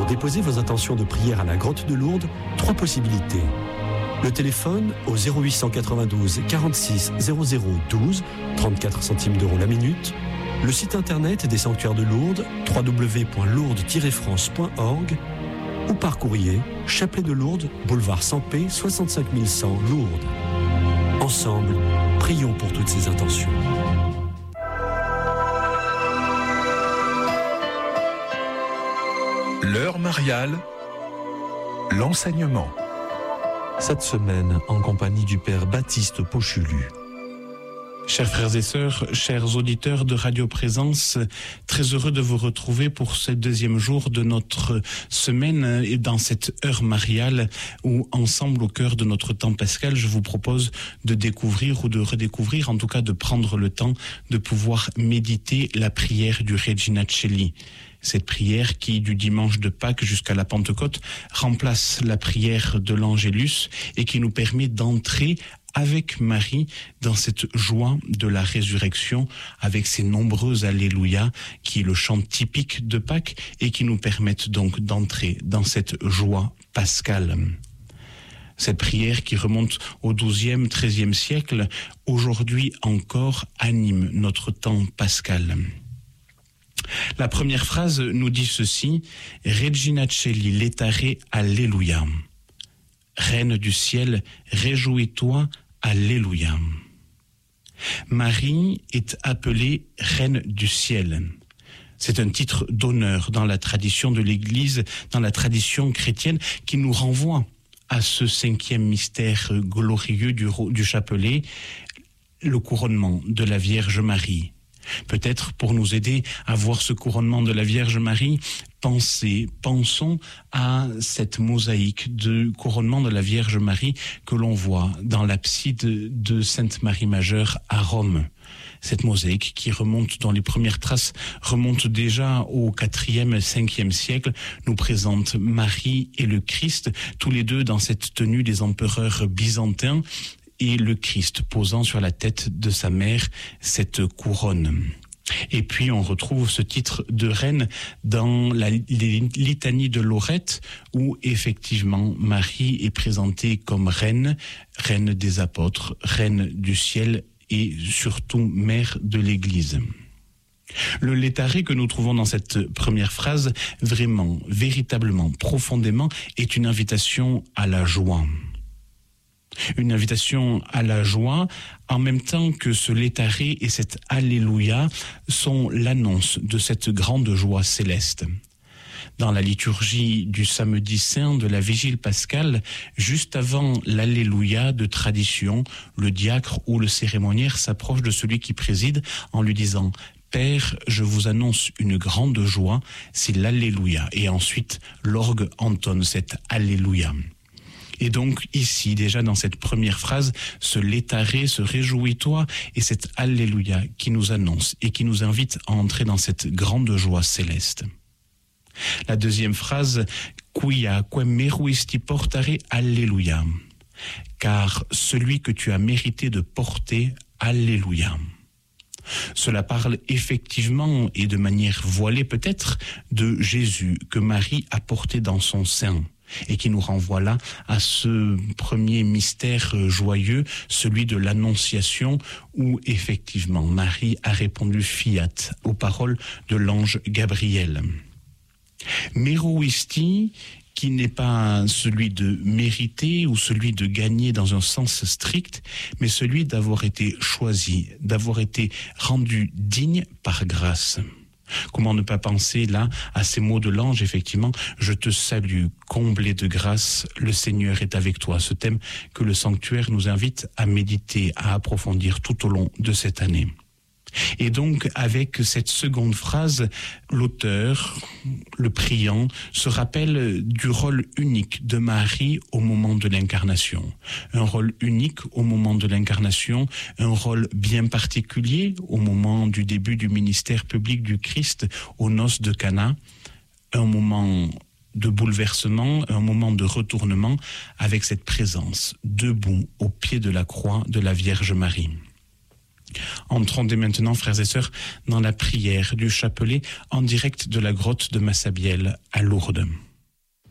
déposer vos intentions de prière à la grotte de Lourdes, 3 possibilités. Le téléphone au 0892 46 00 12, 34 centimes d'euros la minute. Le site internet des sanctuaires de Lourdes, www.lourdes-france.org, ou par courrier, Chapelet de Lourdes, boulevard Sampé, 65 100 Lourdes. Ensemble, prions pour toutes ces intentions. L'heure mariale, l'enseignement. Cette semaine, en compagnie du Père Baptiste Pochulu. Chers frères et sœurs, chers auditeurs de Radio Présence, très heureux de vous retrouver pour ce 2e jour de notre semaine et dans cette heure mariale où, ensemble, au cœur de notre temps pascal, je vous propose de découvrir ou de redécouvrir, en tout cas de prendre le temps de pouvoir méditer la prière du Regina Coeli. Cette prière qui, du dimanche de Pâques jusqu'à la Pentecôte, remplace la prière de l'Angélus et qui nous permet d'entrer avec Marie dans cette joie de la résurrection, avec ces nombreux Alléluia, qui est le chant typique de Pâques et qui nous permettent donc d'entrer dans cette joie pascale. Cette prière qui remonte au XIIe, XIIIe siècle, aujourd'hui encore anime notre temps pascal. La première phrase nous dit ceci: Regina Coeli laetare Alleluia. Reine du ciel, réjouis-toi, Alléluia. Marie est appelée Reine du ciel. C'est un titre d'honneur dans la tradition de l'Église, dans la tradition chrétienne, qui nous renvoie à ce 5e mystère glorieux du chapelet, le couronnement de la Vierge Marie. Peut-être pour nous aider à voir ce couronnement de la Vierge Marie, pensons à cette mosaïque de couronnement de la Vierge Marie que l'on voit dans l'abside de Sainte Marie Majeure à Rome. Cette mosaïque qui remonte, dont les premières traces remontent déjà au 4e, 5e siècle, nous présente Marie et le Christ, tous les deux dans cette tenue des empereurs byzantins, et le Christ posant sur la tête de sa mère cette couronne. Et puis on retrouve ce titre de reine dans la litanie de Lorette, où effectivement Marie est présentée comme reine, reine des apôtres, reine du ciel et surtout mère de l'Église. Le laetare que nous trouvons dans cette première phrase, vraiment, véritablement, profondément, est une invitation à la joie. Une invitation à la joie, en même temps que ce laetare et cet Alléluia sont l'annonce de cette grande joie céleste. Dans la liturgie du samedi saint de la Vigile pascale, juste avant l'Alléluia de tradition, le diacre ou le cérémoniaire s'approche de celui qui préside en lui disant « Père, je vous annonce une grande joie », c'est l'Alléluia. Et ensuite, l'orgue entonne cet Alléluia. Et donc ici, déjà dans cette première phrase, ce laetare, ce réjouis-toi et cet Alléluia qui nous annonce et qui nous invite à entrer dans cette grande joie céleste. La deuxième phrase, quia quem meruisti portare Alléluia, car celui que tu as mérité de porter, Alléluia. Cela parle effectivement et de manière voilée peut-être de Jésus que Marie a porté dans son sein. Et qui nous renvoie là à ce premier mystère joyeux, celui de l'Annonciation, où effectivement Marie a répondu fiat aux paroles de l'ange Gabriel. Meruisti, qui n'est pas celui de mériter ou celui de gagner dans un sens strict, mais celui d'avoir été choisi, d'avoir été rendu digne par grâce. Comment ne pas penser là à ces mots de l'ange, effectivement, je te salue, comblé de grâce, le Seigneur est avec toi. Ce thème que le sanctuaire nous invite à méditer, à approfondir tout au long de cette année. Et donc, avec cette seconde phrase, l'auteur, le priant, se rappelle du rôle unique de Marie au moment de l'incarnation. Un rôle unique au moment de l'incarnation, un rôle bien particulier au moment du début du ministère public du Christ aux noces de Cana, un moment de bouleversement, un moment de retournement avec cette présence, debout au pied de la croix de la Vierge Marie. Entrons dès maintenant, frères et sœurs, dans la prière du chapelet en direct de la grotte de Massabielle à Lourdes.